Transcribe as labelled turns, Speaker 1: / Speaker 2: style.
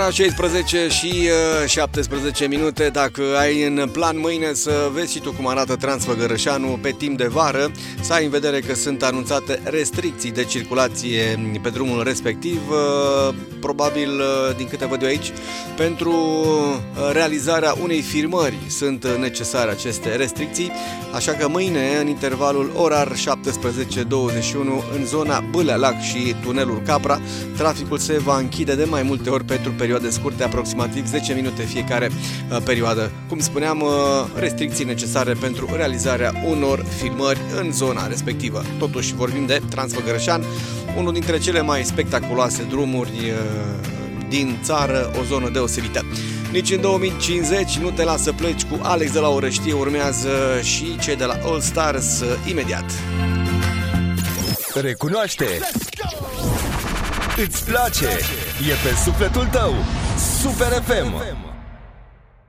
Speaker 1: 16 și 17 minute. Dacă ai în plan mâine să vezi și tu cum arată Transfăgărășanu pe timp de vară, să ai în vedere că sunt anunțate restricții de circulație pe drumul respectiv. Probabil, din câte văd eu aici, pentru realizarea unei firmări sunt necesare aceste restricții, așa că mâine, în intervalul orar 17-21, în zona Bâlea-Lac și tunelul Capra, traficul se va închide de mai multe ori pentru perioade scurte, aproximativ 10 minute fiecare perioadă. Cum spuneam, restricții necesare pentru realizarea unor filmări în zona respectivă. Totuși, vorbim de Transfăgărășan, unul dintre cele mai spectaculoase drumuri din țară, o zonă deosebită. Nici în 2050 nu te lasă pleci cu Alex de la Orăștie, urmează și cei de la All Stars imediat.
Speaker 2: Recunoaște! Îți place! E pe sufletul tău! Super FM!